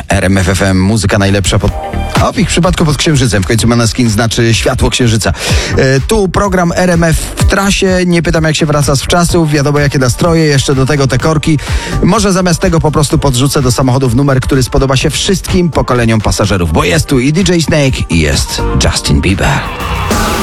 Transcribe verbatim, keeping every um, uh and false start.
R M F F M, muzyka najlepsza pod... A w ich przypadku pod księżycem. W końcu Måneskin znaczy światło księżyca. E, tu program R M F w trasie. Nie pytam, jak się wraca z wczasów. Wiadomo, jakie nastroje. Jeszcze do tego te korki. Może zamiast tego po prostu podrzucę do samochodów numer, który spodoba się wszystkim pokoleniom pasażerów. Bo jest tu i D J Snake, i jest Justin Bieber.